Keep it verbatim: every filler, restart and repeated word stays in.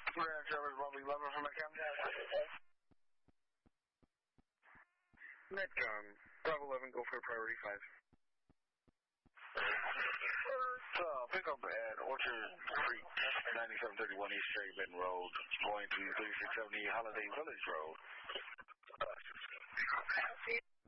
Grand Traverse Bobby eleven from Metcom. Metcom, Bravo eleven, go for priority five. First, uh, pick up at Orchard Street, ninety-seven thirty-one East Cherry Bend Road, going to thirty-six seventy Holiday Village Road.